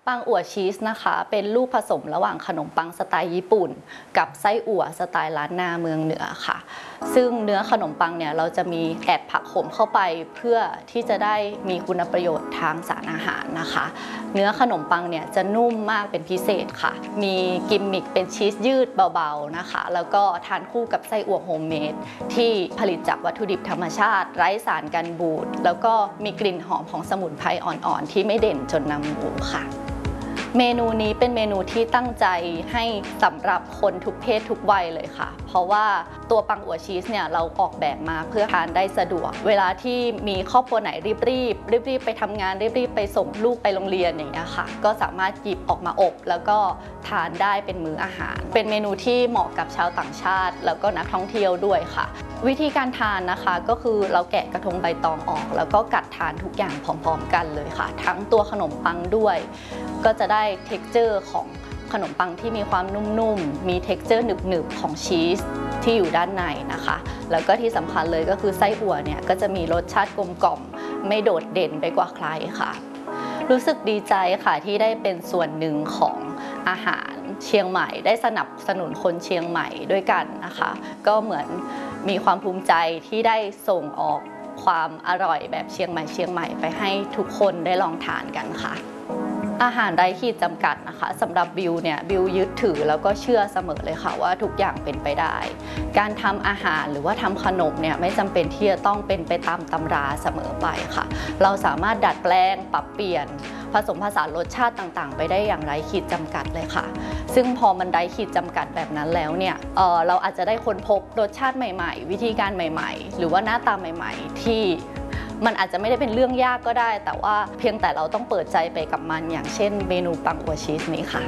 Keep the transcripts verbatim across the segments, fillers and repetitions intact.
ปังอั่วชีสนะคะเป็นลูกผสมระหว่างขนมปังสไตล์ญี่ปุ่นกับไส้อั่วสไตล์ล้านนาเมืองเหนือค่ะซึ่งเนื้อขนมปังเนี่ยเราจะมีแอบผักโขมเข้าไปเพื่อที่จะได้มีคุณประโยชน์ทางสารอาหารนะคะเนื้อขนมปังเนี่ยจะนุ่มมากเป็นพิเศษค่ะมีกิมมิคเป็นชีสยืดเบาๆนะคะแล้วก็ทานคู่กับไส้อั่วโฮมเมดที่ผลิตจากวัตถุดิบธรรมชาติไร้สารกันบูดแล้วก็มีกลิ่นหอมของสมุนไพรอ่อนๆที่ไม่เด่นจนนำหมูค่ะเมนูนี้เป็นเมนูที่ตั้งใจให้สำหรับคนทุกเพศทุกวัยเลยค่ะเพราะว่าตัวปังอั่วชีสเนี่ยเราออกแบบมาเพื่อทานได้สะดวกเวลาที่มีครอบครัวไหนรีบๆรีบๆไปทำงานรีบๆไปส่งลูกไปโรงเรียนอย่างเงี้ยค่ะก็สามารถหยิบออกมาอบแล้วก็ทานได้เป็นมื้ออาหารเป็นเมนูที่เหมาะกับชาวต่างชาติแล้วก็นักท่องเที่ยวด้วยค่ะวิธีการทานนะคะก็คือเราแกะกระทงใบตองออกแล้วก็กัดทานทุกอย่างพร้อมๆกันเลยค่ะทั้งตัวขนมปังด้วยก็จะได้ เท็กเจอร์ ของขนมปังที่มีความนุ่มๆมี เท็กเจอร์ หนึบๆของชีสที่อยู่ด้านในนะคะแล้วก็ที่สำคัญเลยก็คือไส้อั่วเนี่ยก็จะมีรสชาติกลมกล่อมไม่โดดเด่นไปกว่าใครค่ะรู้สึกดีใจค่ะที่ได้เป็นส่วนหนึ่งของอาหารเชียงใหม่ได้สนับสนุนคนเชียงใหม่ด้วยกันนะคะก็เหมือนมีความภูมิใจที่ได้ส่งออกความอร่อยแบบเชียงใหม่เชียงใหม่ไปให้ทุกคนได้ลองทานกันค่ะอาหารไร้ขีดจำกัดนะคะสำหรับบิวเนี่ยบิวยึดถือแล้วก็เชื่อเสมอเลยค่ะว่าทุกอย่างเป็นไปได้การทำอาหารหรือว่าทำขนมเนี่ยไม่จำเป็นที่จะต้องเป็นไปตามตำราเสมอไปค่ะเราสามารถดัดแปลงปรับเปลี่ยนผสมผสานรสชาติต่างๆไปได้อย่างไร้ขีดจำกัดเลยค่ะซึ่งพอมันไร้ขีดจำกัดแบบนั้นแล้วเนี่ย เอ่อ เราอาจจะได้ค้นพบรสชาติใหม่ๆวิธีการใหม่ๆหรือว่าหน้าตาใหม่ๆที่มันอาจจะไม่ได้เป็นเรื่องยากก็ได้แต่ว่าเพียงแต่เราต้องเปิดใจไปกับมันอย่างเช่นเมนูปังอั่วชีสนี้ค่ะ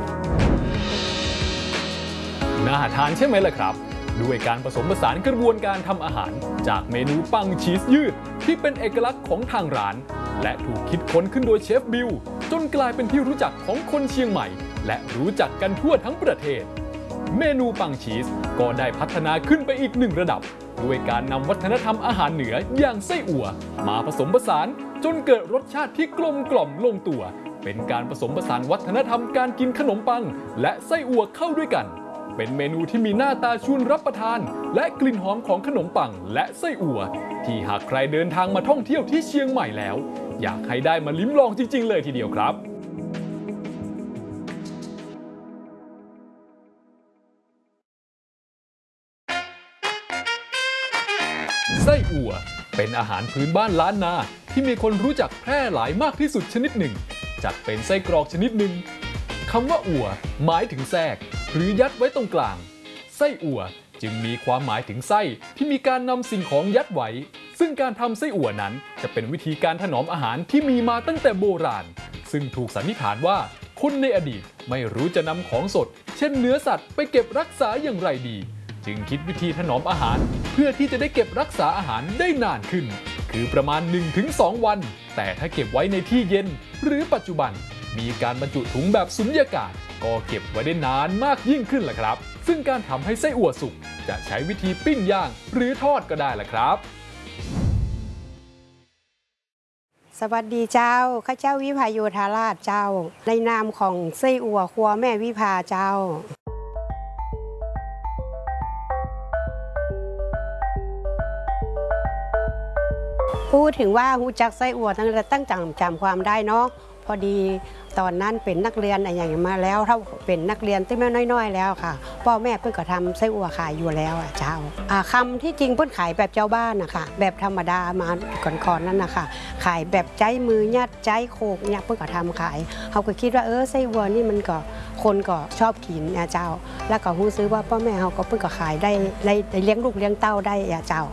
น่าทานใช่ไหมล่ะครับด้วยการผสมผสานกระบวนการทำอาหารจากเมนูปังชีสยืดที่เป็นเอกลักษณ์ของทางร้านและถูกคิดค้นขึ้นโดยเชฟบิวจนกลายเป็นที่รู้จักของคนเชียงใหม่และรู้จักกันทั่วทั้งประเทศเมนูปังชีสก็ได้พัฒนาขึ้นไปอีกหนึ่งระดับด้วยการนำวัฒนธรรมอาหารเหนืออย่างไส้อั่วมาผสมผสานจนเกิดรสชาติที่กลมกล่อมลงตัวเป็นการผสมผสานวัฒนธรรมการกินขนมปังและไส้อั่วเข้าด้วยกันเป็นเมนูที่มีหน้าตาชวนรับประทานและกลิ่นหอมของขนมปังและไส้อั่วที่หากใครเดินทางมาท่องเที่ยวที่เชียงใหม่แล้วอยากให้ได้มาลิ้มลองจริงๆเลยทีเดียวครับไส้อั่วเป็นอาหารพื้นบ้านล้านนาที่มีคนรู้จักแพร่หลายมากที่สุดชนิดหนึ่งจัดเป็นไส้กรอกชนิดหนึ่งคำว่าอั่วหมายถึงแทรกหรือยัดไว้ตรงกลางไส้อั่วจึงมีความหมายถึงไส้ที่มีการนำสิ่งของยัดไว้ซึ่งการทำไส้อั่วนั้นจะเป็นวิธีการถนอมอาหารที่มีมาตั้งแต่โบราณซึ่งถูกสันนิษฐานว่าคนในอดีตไม่รู้จะนำของสดเช่นเนื้อสัตว์ไปเก็บรักษาอย่างไรดีจึงคิดวิธีถนอมอาหารเพื่อที่จะได้เก็บรักษาอาหารได้นานขึ้นคือประมาณ หนึ่งถึงสอง วันแต่ถ้าเก็บไว้ในที่เย็นหรือปัจจุบันมีการบรรจุถุงแบบสุญญากาศก็เก็บไว้ได้นานมากยิ่งขึ้นล่ะครับซึ่งการทำให้ไส้อั่วสุกจะใช้วิธีปิ้งย่างหรือทอดก็ได้ล่ะครับสวัสดีเจ้าข้าเจ้าวิภาโยธาราชเจ้าในนามของไส้อั่วครัวแม่วิภาเจ้าพูดถึงว่าหูจักไส้อั่วตั้งแต่ตั้งจำจำความได้เนาะพอดีตอนนั้นเป็นนักเรียนอะไรอย่างมาแล้วถ้าเป็นนักเรียนที่แม่น้อยๆแล้วค่ะพ่อแม่เพิ่งก็ทำไส้อั่วขายอยู่แล้วอ่ะเจ้าคำที่จริงเพิ่งขายแบบเจ้าบ้านนะคะแบบธรรมดามาก่อนๆนั่นนะคะขายแบบใจมือยัดใจโขกเนี่ยเพิ่งก็ทำขายเขาก็คิดว่าเออไส้อั่วนี่มันก็คนก็ชอบกินนะเจ้าแล้วก็หู้ซื้อว่าพ่อแม่เขาก็เพิ่งก็ขายได้ได้เลี้ยงลูกเลี้ยงเต้าได้อ่ะเจ้า